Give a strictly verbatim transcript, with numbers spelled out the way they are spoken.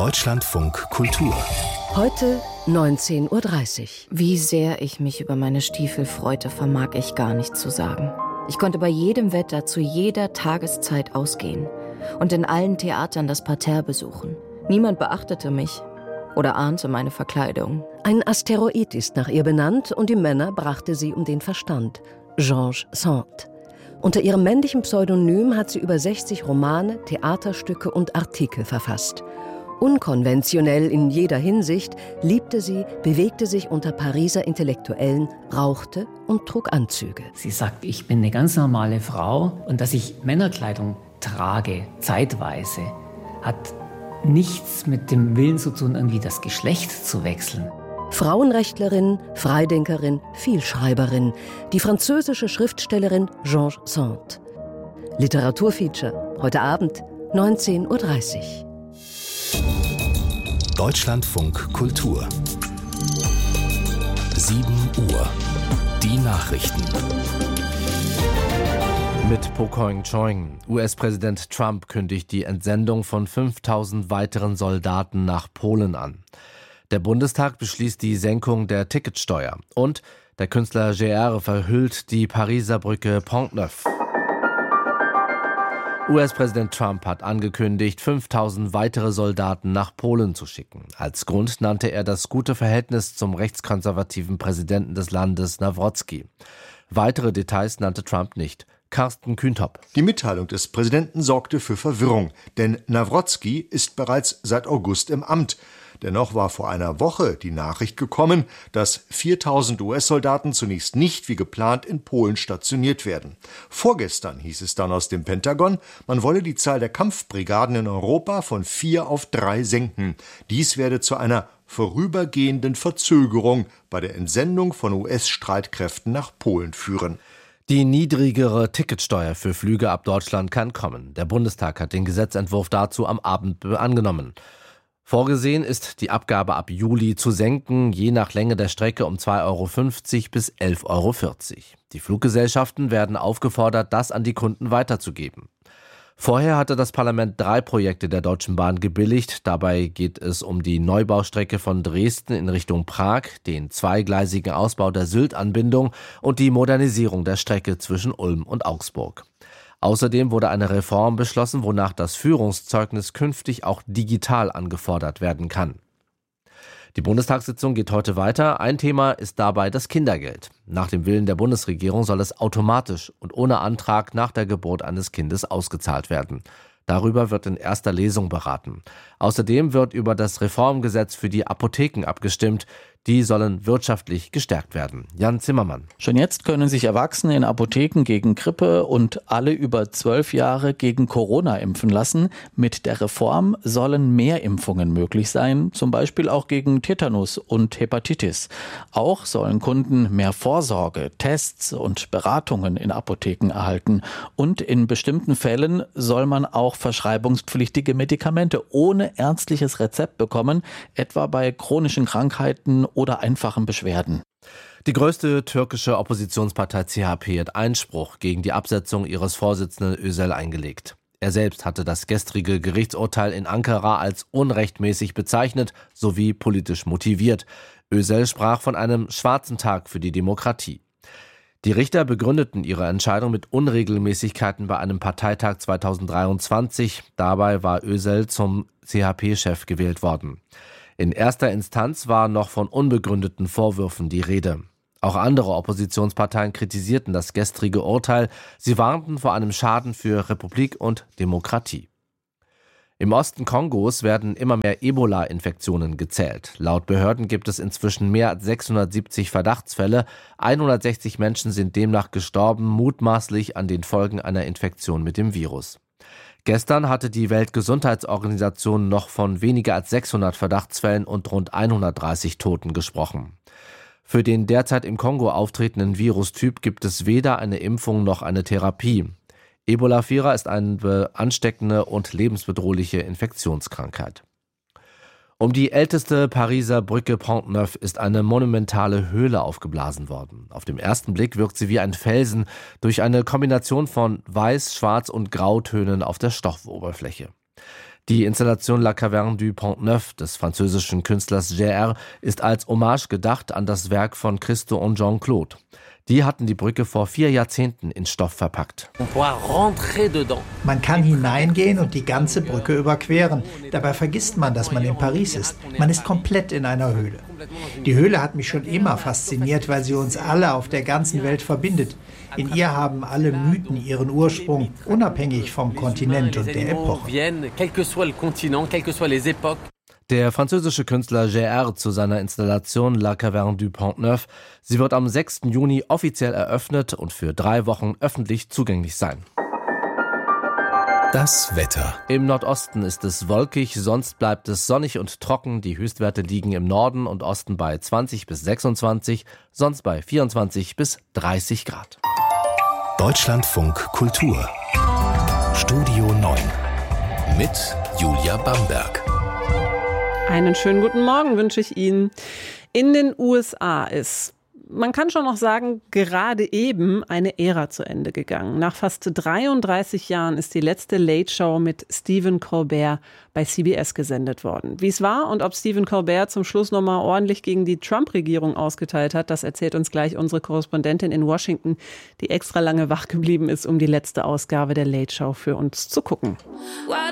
Deutschlandfunk Kultur. Heute neunzehn Uhr dreißig. Wie sehr ich mich über meine Stiefel freute, vermag ich gar nicht zu sagen. Ich konnte bei jedem Wetter zu jeder Tageszeit ausgehen und in allen Theatern das Parterre besuchen. Niemand beachtete mich oder ahnte meine Verkleidung. Ein Asteroid ist nach ihr benannt und die Männer brachte sie um den Verstand. Georges Sand. Unter ihrem männlichen Pseudonym hat sie über sechzig Romane, Theaterstücke und Artikel verfasst. Unkonventionell in jeder Hinsicht liebte sie, bewegte sich unter Pariser Intellektuellen, rauchte und trug Anzüge. Sie sagt, ich bin eine ganz normale Frau und dass ich Männerkleidung trage, zeitweise, hat nichts mit dem Willen zu tun, irgendwie das Geschlecht zu wechseln. Frauenrechtlerin, Freidenkerin, Vielschreiberin, die französische Schriftstellerin Georges Sand. Literaturfeature, heute Abend, neunzehn Uhr dreißig. Deutschlandfunk Kultur. sieben Uhr. Die Nachrichten. Mit Po Keung-Choing. U S-Präsident Trump kündigt die Entsendung von fünftausend weiteren Soldaten nach Polen an. Der Bundestag beschließt die Senkung der Ticketsteuer. Und der Künstler G R verhüllt die Pariser Brücke Pont-Neuf. U S-Präsident Trump hat angekündigt, fünftausend weitere Soldaten nach Polen zu schicken. Als Grund nannte er das gute Verhältnis zum rechtskonservativen Präsidenten des Landes, Nawrocki. Weitere Details nannte Trump nicht. Carsten Kühntop. Die Mitteilung des Präsidenten sorgte für Verwirrung, denn Nawrocki ist bereits seit August im Amt. Dennoch war vor einer Woche die Nachricht gekommen, dass viertausend U S-Soldaten zunächst nicht wie geplant in Polen stationiert werden. Vorgestern hieß es dann aus dem Pentagon, man wolle die Zahl der Kampfbrigaden in Europa von vier auf drei senken. Dies werde zu einer vorübergehenden Verzögerung bei der Entsendung von U S-Streitkräften nach Polen führen. Die niedrigere Ticketsteuer für Flüge ab Deutschland kann kommen. Der Bundestag hat den Gesetzentwurf dazu am Abend angenommen. Vorgesehen ist, die Abgabe ab Juli zu senken, je nach Länge der Strecke um zwei Euro fünfzig bis elf Euro vierzig. Die Fluggesellschaften werden aufgefordert, das an die Kunden weiterzugeben. Vorher hatte das Parlament drei Projekte der Deutschen Bahn gebilligt. Dabei geht es um die Neubaustrecke von Dresden in Richtung Prag, den zweigleisigen Ausbau der Sylt-Anbindung und die Modernisierung der Strecke zwischen Ulm und Augsburg. Außerdem wurde eine Reform beschlossen, wonach das Führungszeugnis künftig auch digital angefordert werden kann. Die Bundestagssitzung geht heute weiter. Ein Thema ist dabei das Kindergeld. Nach dem Willen der Bundesregierung soll es automatisch und ohne Antrag nach der Geburt eines Kindes ausgezahlt werden. Darüber wird in erster Lesung beraten. Außerdem wird über das Reformgesetz für die Apotheken abgestimmt. Die sollen wirtschaftlich gestärkt werden. Jan Zimmermann. Schon jetzt können sich Erwachsene in Apotheken gegen Grippe und alle über zwölf Jahre gegen Corona impfen lassen. Mit der Reform sollen mehr Impfungen möglich sein, zum Beispiel auch gegen Tetanus und Hepatitis. Auch sollen Kunden mehr Vorsorge, Tests und Beratungen in Apotheken erhalten. Und in bestimmten Fällen soll man auch verschreibungspflichtige Medikamente ohne ärztliches Rezept bekommen, etwa bei chronischen Krankheiten oder einfachen Beschwerden. Die größte türkische Oppositionspartei C H P hat Einspruch gegen die Absetzung ihres Vorsitzenden Özel eingelegt. Er selbst hatte das gestrige Gerichtsurteil in Ankara als unrechtmäßig bezeichnet sowie politisch motiviert. Özel sprach von einem schwarzen Tag für die Demokratie. Die Richter begründeten ihre Entscheidung mit Unregelmäßigkeiten bei einem Parteitag zweitausenddreiundzwanzig. Dabei war Özel zum C H P-Chef gewählt worden. In erster Instanz war noch von unbegründeten Vorwürfen die Rede. Auch andere Oppositionsparteien kritisierten das gestrige Urteil. Sie warnten vor einem Schaden für Republik und Demokratie. Im Osten Kongos werden immer mehr Ebola-Infektionen gezählt. Laut Behörden gibt es inzwischen mehr als sechshundertsiebzig Verdachtsfälle. hundertsechzig Menschen sind demnach gestorben, mutmaßlich an den Folgen einer Infektion mit dem Virus. Gestern hatte die Weltgesundheitsorganisation noch von weniger als sechshundert Verdachtsfällen und rund hundertdreißig Toten gesprochen. Für den derzeit im Kongo auftretenden Virustyp gibt es weder eine Impfung noch eine Therapie. Ebola-Vira ist eine ansteckende und lebensbedrohliche Infektionskrankheit. Um die älteste Pariser Brücke Pont-Neuf ist eine monumentale Höhle aufgeblasen worden. Auf den ersten Blick wirkt sie wie ein Felsen durch eine Kombination von Weiß, Schwarz und Grautönen auf der Stoffoberfläche. Die Installation La Caverne du Pont Neuf des französischen Künstlers J R ist als Hommage gedacht an das Werk von Christo und Jean-Claude. Die hatten die Brücke vor vier Jahrzehnten in Stoff verpackt. Man kann hineingehen und die ganze Brücke überqueren. Dabei vergisst man, dass man in Paris ist. Man ist komplett in einer Höhle. Die Höhle hat mich schon immer fasziniert, weil sie uns alle auf der ganzen Welt verbindet. In ihr haben alle Mythen ihren Ursprung, unabhängig vom Kontinent und der Epoche. Der französische Künstler J R zu seiner Installation La Caverne du Pont Neuf. Sie wird am sechsten Juni offiziell eröffnet und für drei Wochen öffentlich zugänglich sein. Das Wetter. Im Nordosten ist es wolkig, sonst bleibt es sonnig und trocken. Die Höchstwerte liegen im Norden und Osten bei zwanzig bis sechsundzwanzig, sonst bei vierundzwanzig bis dreißig Grad. Deutschlandfunk Kultur. Studio neun. Mit Julia Bamberg. Einen schönen guten Morgen wünsche ich Ihnen. In den U S A ist, man kann schon noch sagen, gerade eben eine Ära zu Ende gegangen. Nach fast dreiunddreißig Jahren ist die letzte Late Show mit Stephen Colbert bei C B S gesendet worden. Wie es war und ob Stephen Colbert zum Schluss nochmal ordentlich gegen die Trump-Regierung ausgeteilt hat, das erzählt uns gleich unsere Korrespondentin in Washington, die extra lange wach geblieben ist, um die letzte Ausgabe der Late Show für uns zu gucken.